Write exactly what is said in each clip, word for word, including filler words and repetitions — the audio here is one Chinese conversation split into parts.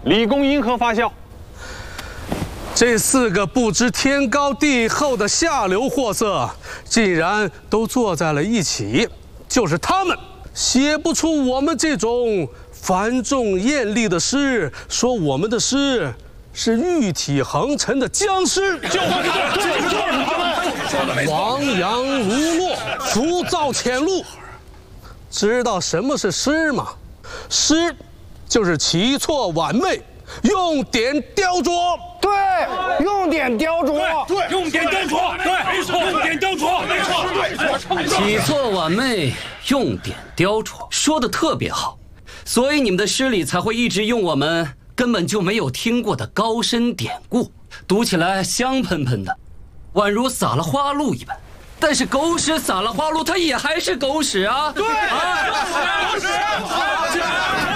理工因何发笑？ 这四个不知天高地厚的下流货色，竟然都坐在了一起，就是他们写不出我们这种繁重艳丽的诗，说我们的诗是玉体横陈的僵尸， 就是他们， 亡羊如落，浮躁浅露。知道什么是诗吗？诗就是奇错晚媚，用典雕琢。 对，用典雕琢。 对，用典雕琢。对，没错，用典雕琢。没错，没错。 奇错晚媚，用典雕琢，说的特别好。所以你们的诗里才会一直用我们根本就没有听过的高深典故，读起来香喷喷的，宛如撒了花露一般。但是狗屎撒了花露，它也还是狗屎啊！ 对，啊，狗屎，狗屎，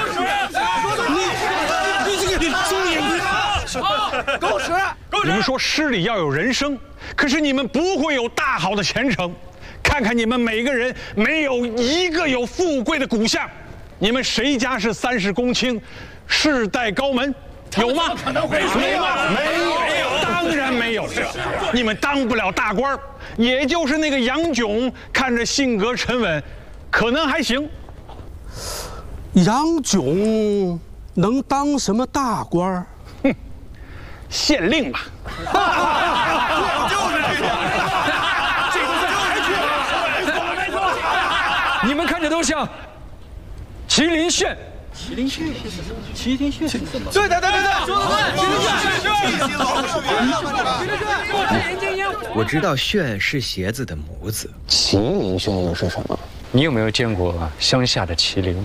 你你这个猪眼子，狗屎，狗屎！你们说诗里要有人生，可是你们不会有大好的前程。看看你们每个人，没有一个有富贵的骨相。你们谁家是三世公卿，世代高门？有吗？可能会有吗？没有，当然没有。你们当不了大官，也就是那个杨炯，看着性格沉稳，可能还行。 杨炯能当什么大官？ 哼，县令吧。就是这个。 你们看着都像麒麟炫。 麒麟炫是什么？麒麟炫是什么？ 对对对对对， 说的对。 我知道炫是鞋子的模子， 麒麟炫又是什么？ 你有没有见过乡下的麒麟？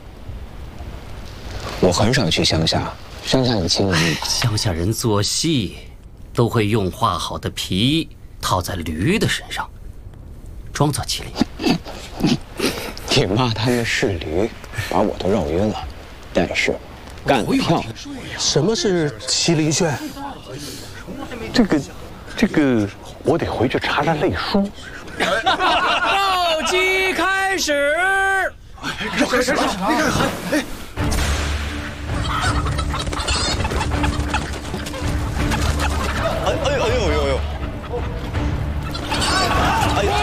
我很少去乡下，乡下的麒麟。 乡下人做戏，都会用画好的皮套在驴的身上，装作麒麟。 你骂他们是驴，把我都绕晕了。但是，干票。 什么是麒麟炫？ 这个，这个，我得回去查查类书。 暴击开始！ 要开始了！你看，哎。 哎哎哎呦呦呦！哎呀！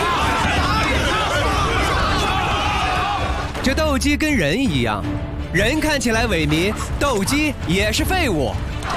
这斗鸡跟人一样，人看起来萎靡，斗鸡也是废物。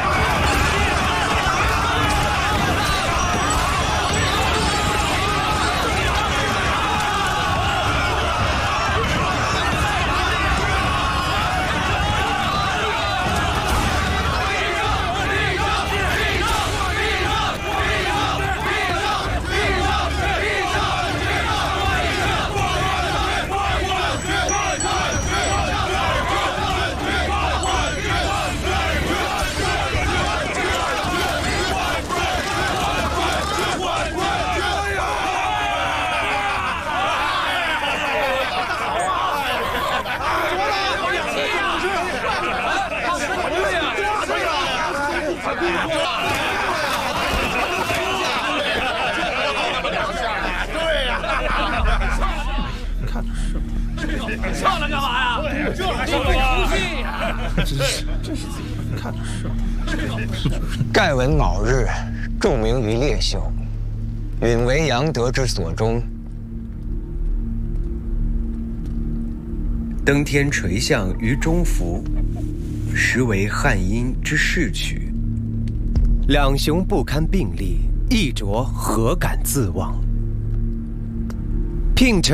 上来干嘛呀？这还上来出戏呀？ 真是，真是自己看着是。 盖闻卯日，著名于烈秀，允为杨德之所终。 登天垂象于中府，实为汉阴之仕曲。两雄不堪并立，一着何敢自忘？聘臣。